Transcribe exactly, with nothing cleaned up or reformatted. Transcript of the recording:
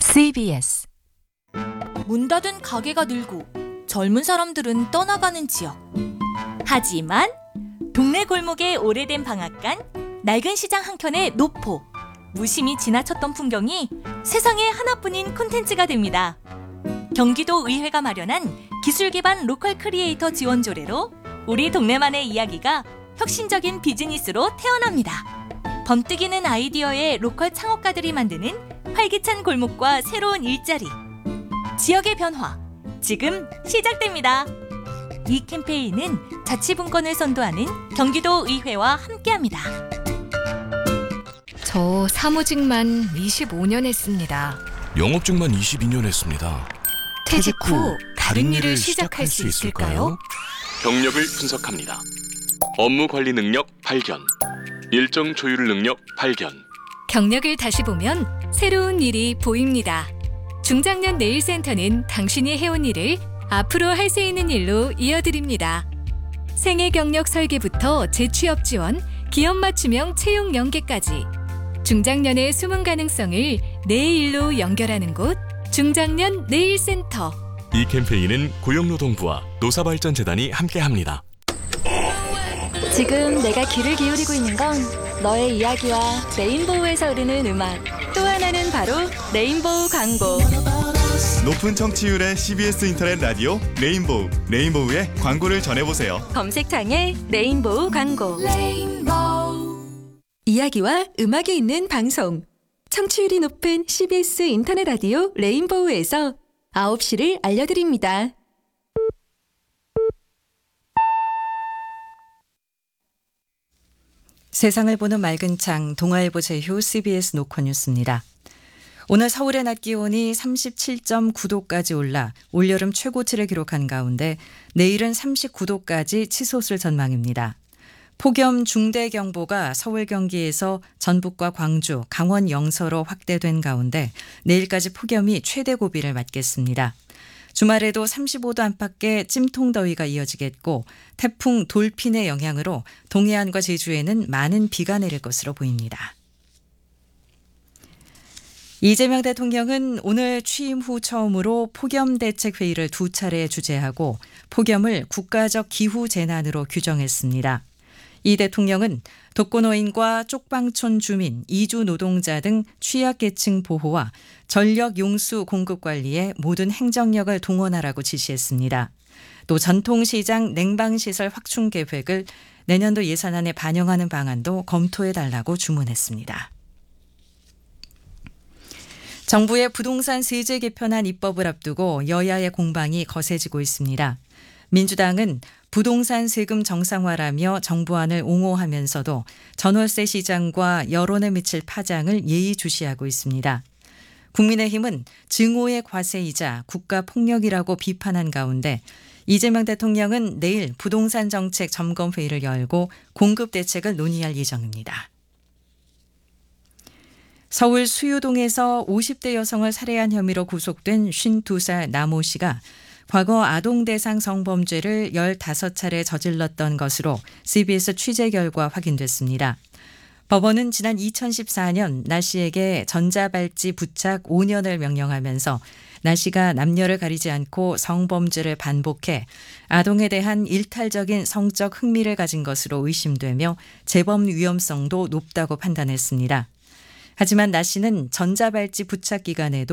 씨비에스 문 닫은 가게가 늘고 젊은 사람들은 떠나가는 지역. 하지만 동네 골목의 오래된 방앗간, 낡은 시장 한켠의 노포, 무심히 지나쳤던 풍경이 세상에 하나뿐인 콘텐츠가 됩니다. 경기도 의회가 마련한 기술 기반 로컬 크리에이터 지원 조례로 우리 동네만의 이야기가 혁신적인 비즈니스로 태어납니다. 번뜩이는 아이디어의 로컬 창업가들이 만드는 활기찬 골목과 새로운 일자리, 지역의 변화, 지금 시작됩니다. 이 캠페인은 자치분권을 선도하는 경기도 의회와 함께합니다. 저 사무직만 이십오 년 했습니다. 영업직만 이십이 년 했습니다. 퇴직 후 다른 일을 시작할 수 있을까요? 경력을 분석합니다. 업무 관리 능력 발견, 일정 조율 능력 발견. 경력을 다시 보면 새로운 일이 보입니다. 중장년 네일센터는 당신이 해온 일을 앞으로 할 수 있는 일로 이어드립니다. 생애 경력 설계부터 재취업 지원, 기업 맞춤형 채용 연계까지 중장년의 숨은 가능성을 내 일로 연결하는 곳, 중장년 네일센터. 이 캠페인은 고용노동부와 노사발전재단이 함께합니다. 지금 내가 귀를 기울이고 있는 건 너의 이야기와 레인보우에서 흐르는 음악, 또 하나는 바로 레인보우 광고. 높은 청취율의 씨비에스 인터넷 라디오 레인보우, 레인보우의 광고를 전해보세요. 검색창에 레인보우 광고. 이야기와 음악이 있는 방송, 청취율이 높은 씨비에스 인터넷 라디오 레인보우에서 아홉 시를 알려드립니다. 세상을 보는 맑은 창, 동아일보 제휴 씨비에스 노컷뉴스입니다. 오늘 서울의 낮 기온이 삼십칠 점 구 도까지 올라 올여름 최고치를 기록한 가운데 내일은 삼십구 도까지 치솟을 전망입니다. 폭염 중대경보가 서울 경기에서 전북과 광주, 강원 영서로 확대된 가운데 내일까지 폭염이 최대 고비를 맞겠습니다. 주말에도 삼십오 도 안팎의 찜통더위가 이어지겠고 태풍 돌핀의 영향으로 동해안과 제주에는 많은 비가 내릴 것으로 보입니다. 이재명 대통령은 오늘 취임 후 처음으로 폭염대책회의를 두 차례 주재하고 폭염을 국가적 기후재난으로 규정했습니다. 이 대통령은 독거노인과 쪽방촌 주민, 이주 노동자 등 취약계층 보호와 전력 용수 공급 관리에 모든 행정력을 동원하라고 지시했습니다. 또 전통시장 냉방시설 확충 계획을 내년도 예산안에 반영하는 방안도 검토해달라고 주문했습니다. 정부의 부동산 세제 개편안 입법을 앞두고 여야의 공방이 거세지고 있습니다. 민주당은 부동산 세금 정상화라며 정부안을 옹호하면서도 전월세 시장과 여론에 미칠 파장을 예의주시하고 있습니다. 국민의힘은 증오의 과세이자 국가폭력이라고 비판한 가운데 이재명 대통령은 내일 부동산 정책 점검회의를 열고 공급 대책을 논의할 예정입니다. 서울 수유동에서 오십 대 여성을 살해한 혐의로 구속된 오십이 살 남모 씨가 과거 아동대상 성범죄를 열다섯 차례 저질렀던 것으로 씨비에스 취재 결과 확인됐습니다. 법원은 지난 이천십사 년 나 씨에게 전자발찌 부착 오 년을 명령하면서 나 씨가 남녀를 가리지 않고 성범죄를 반복해 아동에 대한 일탈적인 성적 흥미를 가진 것으로 의심되며 재범 위험성도 높다고 판단했습니다. 하지만 나 씨는 전자발찌 부착 기간에도